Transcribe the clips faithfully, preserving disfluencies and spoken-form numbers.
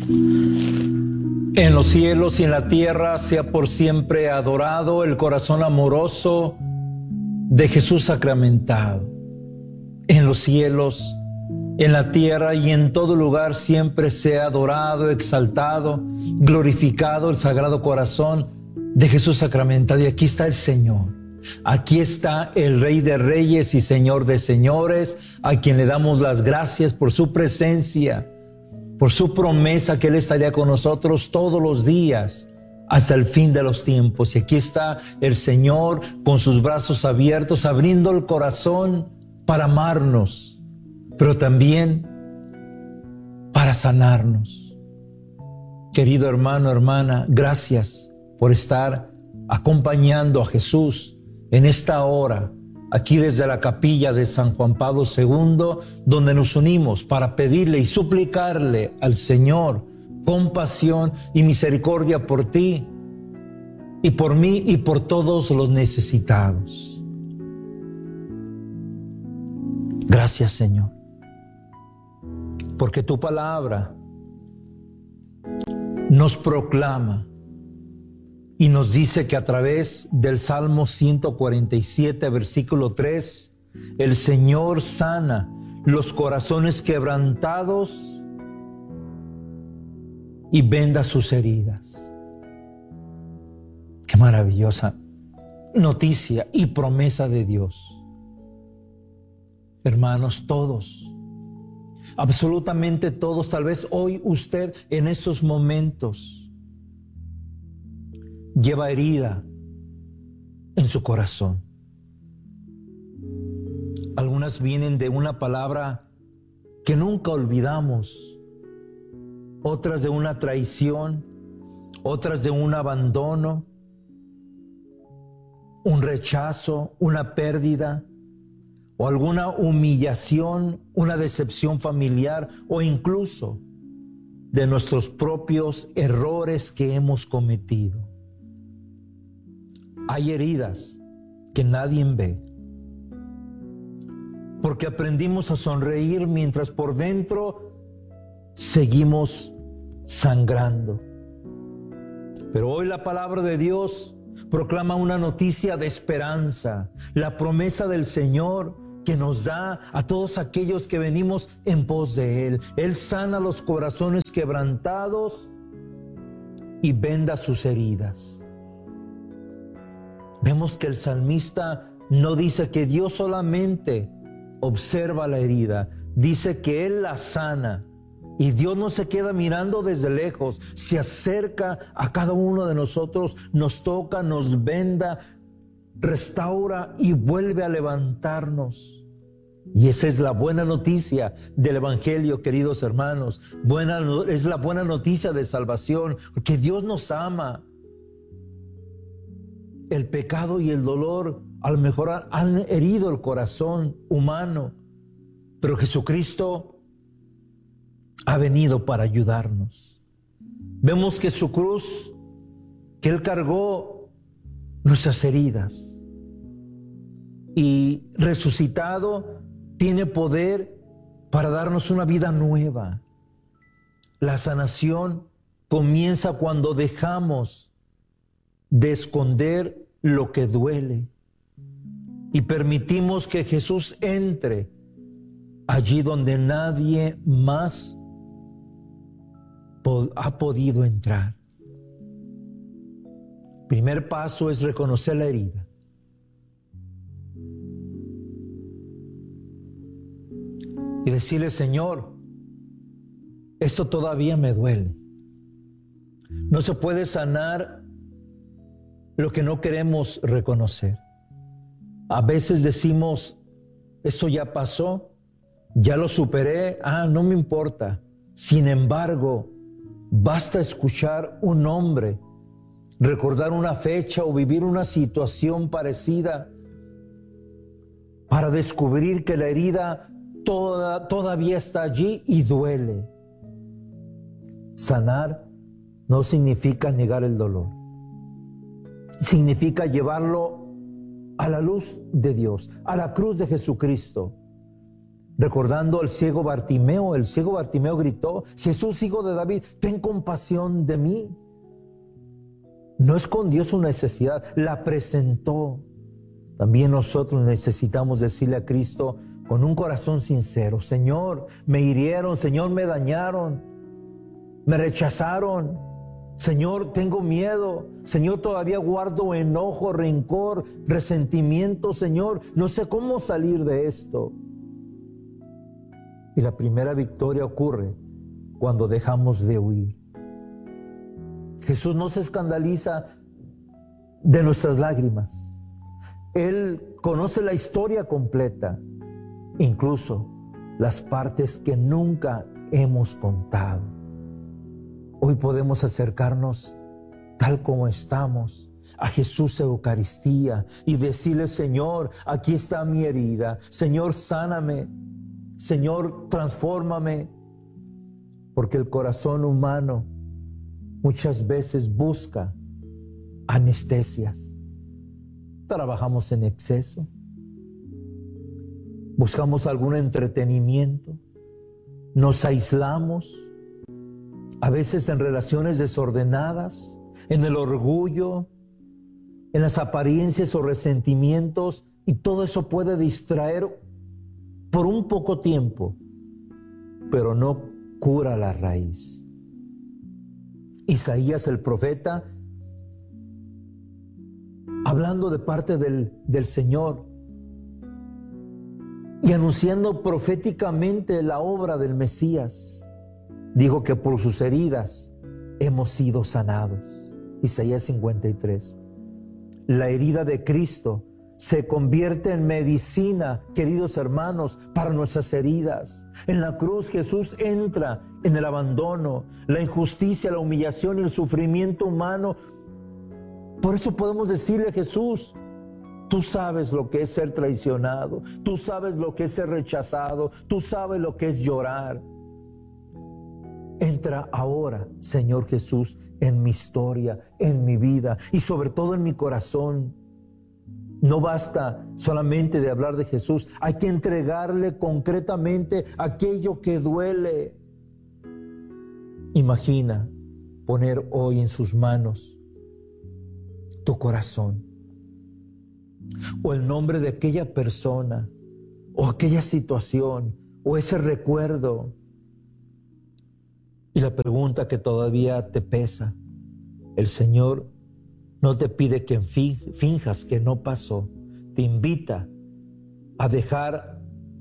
En los cielos y en la tierra sea por siempre adorado el corazón amoroso de Jesús sacramentado. En los cielos, en la tierra y en todo lugar siempre sea adorado, exaltado, glorificado el sagrado corazón de Jesús sacramentado. Y aquí está el Señor. Aquí está el Rey de Reyes y Señor de Señores, a quien le damos las gracias por su presencia, por su promesa que Él estaría con nosotros todos los días hasta el fin de los tiempos. Y aquí está el Señor con sus brazos abiertos, abriendo el corazón para amarnos, pero también para sanarnos. Querido hermano, hermana, gracias por estar acompañando a Jesús en esta hora, aquí desde la capilla de San Juan Pablo segundo, donde nos unimos para pedirle y suplicarle al Señor compasión y misericordia por ti y por mí y por todos los necesitados. Gracias, Señor, porque tu palabra nos proclama y nos dice que a través del Salmo ciento cuarenta y siete, versículo tres, el Señor sana los corazones quebrantados y venda sus heridas. Qué maravillosa noticia y promesa de Dios. Hermanos, todos, absolutamente todos, tal vez hoy usted en esos momentos lleva herida en su corazón. Algunas vienen de una palabra que nunca olvidamos, otras de una traición, otras de un abandono, un rechazo, una pérdida, o alguna humillación, una decepción familiar, o incluso de nuestros propios errores que hemos cometido. Hay heridas que nadie ve, porque aprendimos a sonreír mientras por dentro seguimos sangrando. Pero hoy la palabra de Dios proclama una noticia de esperanza, la promesa del Señor que nos da a todos aquellos que venimos en pos de Él. Él sana los corazones quebrantados y venda sus heridas. Vemos que el salmista no dice que Dios solamente observa la herida, dice que Él la sana. Y Dios no se queda mirando desde lejos, se acerca a cada uno de nosotros, nos toca, nos venda, restaura y vuelve a levantarnos. Y esa es la buena noticia del Evangelio, queridos hermanos. Buena, es la buena noticia de salvación, porque Dios nos ama. El pecado y el dolor a lo mejor han herido el corazón humano, pero Jesucristo ha venido para ayudarnos. Vemos que su cruz, que Él cargó nuestras heridas, y resucitado tiene poder para darnos una vida nueva. La sanación comienza cuando dejamos de esconder lo que duele y permitimos que Jesús entre allí donde nadie más ha podido entrar. Primer paso es reconocer la herida. Y decirle, Señor, esto todavía me duele. No se puede sanar lo que no queremos reconocer. A veces decimos, esto ya pasó, ya lo superé, ah, no me importa. Sin embargo, basta escuchar un nombre, recordar una fecha o vivir una situación parecida para descubrir que la herida toda, todavía está allí y duele. Sanar no significa negar el dolor. Significa llevarlo a la luz de Dios, a la cruz de Jesucristo, recordando al ciego Bartimeo. El ciego Bartimeo gritó: Jesús, hijo de David, ten compasión de mí. No escondió su necesidad, la presentó. También nosotros necesitamos decirle a Cristo con un corazón sincero: Señor, me hirieron, Señor, me dañaron, me rechazaron. Señor, tengo miedo. Señor, todavía guardo enojo, rencor, resentimiento. Señor, no sé cómo salir de esto. Y la primera victoria ocurre cuando dejamos de huir. Jesús no se escandaliza de nuestras lágrimas. Él conoce la historia completa, incluso las partes que nunca hemos contado. Hoy podemos acercarnos tal como estamos a Jesús Eucaristía y decirle: Señor, aquí está mi herida. Señor, sáname. Señor, transfórmame. Porque el corazón humano muchas veces busca anestesias. Trabajamos en exceso. Buscamos algún entretenimiento. Nos aislamos. A veces en relaciones desordenadas, en el orgullo, en las apariencias o resentimientos, y todo eso puede distraer por un poco tiempo, pero no cura la raíz. Isaías el profeta, hablando de parte del, del Señor y anunciando proféticamente la obra del Mesías, dijo que por sus heridas hemos sido sanados. Isaías cincuenta y tres. La herida de Cristo se convierte en medicina, queridos hermanos, para nuestras heridas. En la cruz Jesús entra en el abandono, la injusticia, la humillación y el sufrimiento humano. Por eso podemos decirle a Jesús: tú sabes lo que es ser traicionado, tú sabes lo que es ser rechazado, tú sabes lo que es llorar. Entra ahora, Señor Jesús, en mi historia, en mi vida y sobre todo en mi corazón. No basta solamente de hablar de Jesús, hay que entregarle concretamente aquello que duele. Imagina poner hoy en sus manos tu corazón, o el nombre de aquella persona, o aquella situación, o ese recuerdo. Y la pregunta que todavía te pesa: el Señor no te pide que finjas que no pasó, te invita a dejar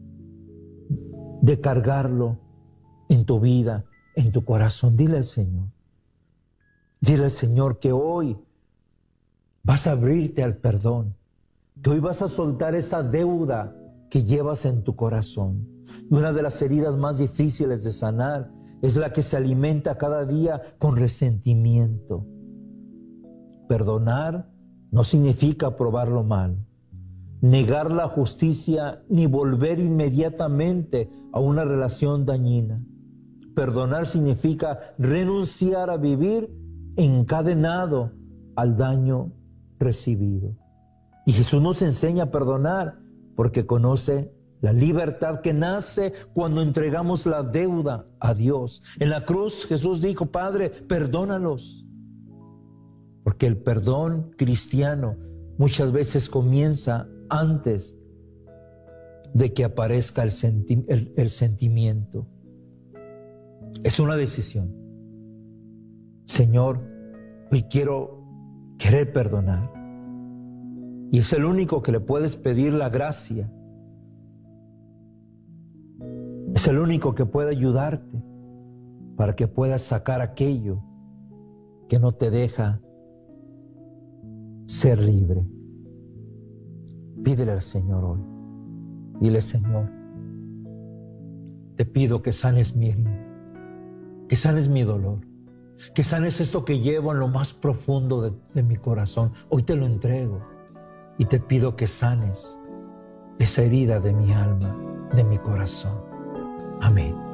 de cargarlo en tu vida, en tu corazón. Dile al Señor, dile al Señor que hoy vas a abrirte al perdón, que hoy vas a soltar esa deuda que llevas en tu corazón. Y una de las heridas más difíciles de sanar es la que se alimenta cada día con resentimiento. Perdonar no significa aprobar lo malo, negar la justicia ni volver inmediatamente a una relación dañina. Perdonar significa renunciar a vivir encadenado al daño recibido. Y Jesús nos enseña a perdonar porque conoce la libertad que nace cuando entregamos la deuda a Dios. En la cruz Jesús dijo: Padre, perdónalos. Porque el perdón cristiano muchas veces comienza antes de que aparezca el, senti- el, el sentimiento. Es una decisión. Señor, hoy quiero querer perdonar. Y es el único que le puedes pedir la gracia. Es el único que puede ayudarte para que puedas sacar aquello que no te deja ser libre. Pídele al Señor hoy. Dile: Señor, te pido que sanes mi herida, que sanes mi dolor, que sanes esto que llevo en lo más profundo de, de mi corazón. Hoy te lo entrego y te pido que sanes esa herida de mi alma, de mi corazón. Amén.